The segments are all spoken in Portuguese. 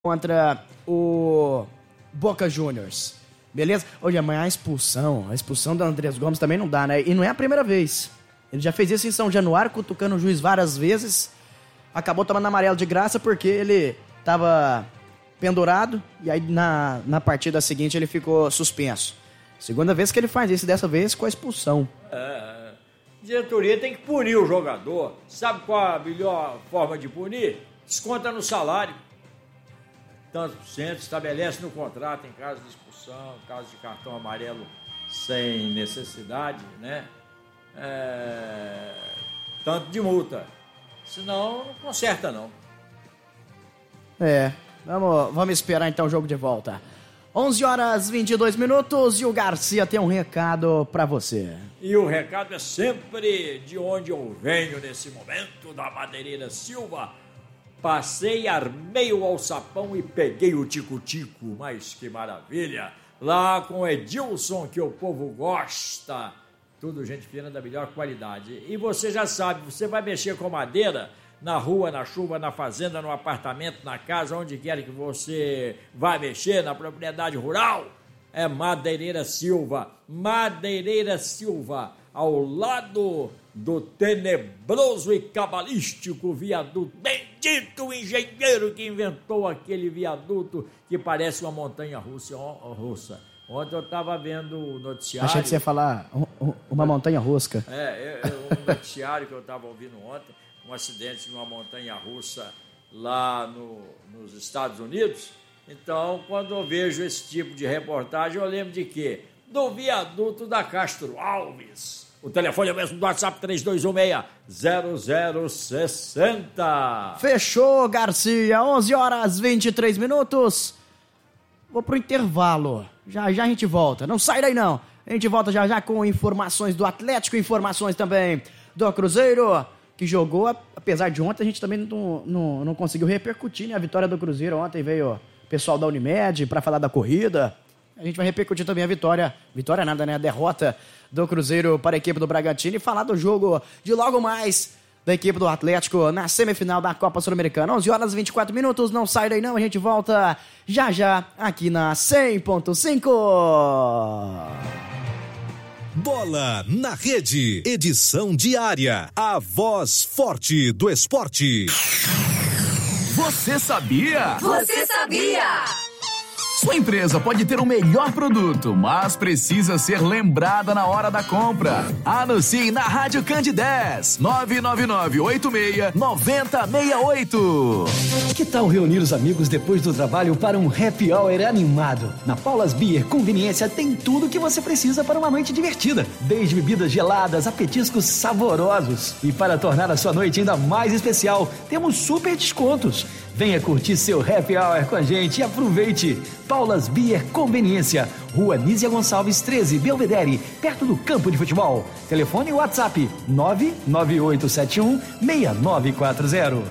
contra o Boca Juniors. Beleza? Hoje amanhã a expulsão do Andrés Gomes também não dá, né? E não é a primeira vez. Ele já fez isso em São Januário, cutucando o juiz várias vezes. Acabou tomando amarelo de graça porque ele tava pendurado e aí na partida seguinte ele ficou suspenso. Segunda vez que ele faz isso, dessa vez com a expulsão. A diretoria tem que punir o jogador. Sabe qual a melhor forma de punir? Desconta no salário. Tantos por cento, estabelece no contrato em caso de expulsão, em caso de cartão amarelo sem necessidade, né? Tanto de multa. Senão não conserta, não. Vamos esperar então o jogo de volta. 11h22 e o Garcia tem um recado pra você. E o recado é sempre de onde eu venho nesse momento, da Madeireira Silva. Passei, armei o alçapão e peguei o tico-tico, mas que maravilha! Lá com o Edilson, que o povo gosta. Tudo gente fina da melhor qualidade. E você já sabe, você vai mexer com madeira na rua, na chuva, na fazenda, no apartamento, na casa, onde quer que você vai mexer, na propriedade rural. É Madeireira Silva. Madeireira Silva, ao lado do tenebroso e cabalístico viaduto. Bendito engenheiro que inventou aquele viaduto que parece uma montanha russa. Ontem eu estava vendo o noticiário. Achei que você ia falar uma montanha rosca. Um noticiário que eu estava ouvindo ontem, um acidente de uma montanha russa lá nos Estados Unidos. Então, quando eu vejo esse tipo de reportagem, eu lembro de quê? Do viaduto da Castro Alves. O telefone é o mesmo do WhatsApp, 3216-0060. Fechou, Garcia. 11h23. Vou pro intervalo. Já a gente volta. Não sai daí, não. A gente volta já com informações do Atlético, informações também do Cruzeiro, que jogou, apesar de ontem a gente também não conseguiu repercutir, né? A vitória do Cruzeiro. Ontem veio o pessoal da Unimed para falar da corrida. A gente vai repercutir também a vitória nada, né? A derrota do Cruzeiro para a equipe do Bragantino e falar do jogo de logo mais da equipe do Atlético na semifinal da Copa Sul-Americana. 11h24. Não sai daí não, a gente volta já aqui na 100.5. Bola na Rede, edição diária. A voz forte do esporte. Você sabia? Você sabia? Sua empresa pode ter o melhor produto, mas precisa ser lembrada na hora da compra. Anuncie na Rádio Cand 10, 99986-9068. Que tal reunir os amigos depois do trabalho para um happy hour animado? Na Paulas Beer Conveniência tem tudo o que você precisa para uma noite divertida. Desde bebidas geladas a petiscos saborosos. E para tornar a sua noite ainda mais especial, temos super descontos. Venha curtir seu happy hour com a gente e aproveite. Paulas Beer Conveniência, Rua Nízia Gonçalves 13, Belvedere, perto do campo de futebol. Telefone e WhatsApp 99871-6940.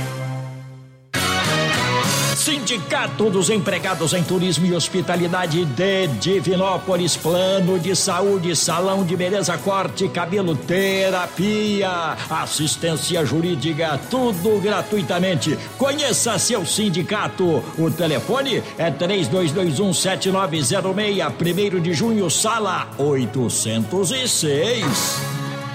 Sindicato dos Empregados em Turismo e Hospitalidade de Divinópolis, plano de saúde, salão de beleza, corte, cabelo, terapia, assistência jurídica, tudo gratuitamente. Conheça seu sindicato. O telefone é 3221-7906, 1º de junho, sala 806.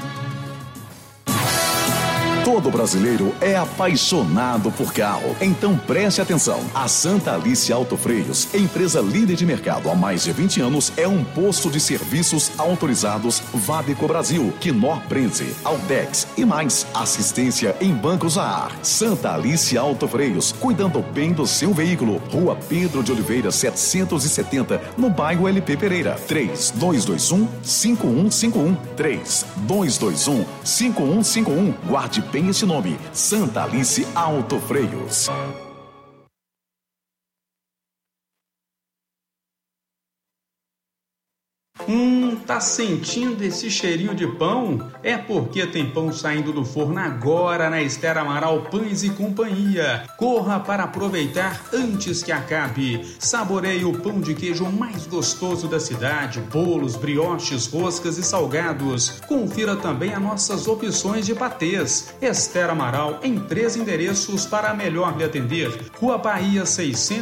Todo brasileiro é apaixonado por carro. Então preste atenção. A Santa Alice Auto Freios, empresa líder de mercado há mais de 20 anos, é um posto de serviços autorizados Vabeco Brasil, Knorr Prenze, Altex e mais. Assistência em bancos a ar. Santa Alice Auto Freios, cuidando bem do seu veículo. Rua Pedro de Oliveira, 770, no bairro LP Pereira. 3221-5151. 3221-5151. Guarde bem esse nome, Santa Alice Auto Freios. Tá sentindo esse cheirinho de pão? É porque tem pão saindo do forno agora na Esther Amaral Pães e Companhia. Corra para aproveitar antes que acabe. Saboreie o pão de queijo mais gostoso da cidade, bolos, brioches, roscas e salgados. Confira também as nossas opções de patês. Esther Amaral em 3 endereços para melhor lhe atender. Rua Bahia 600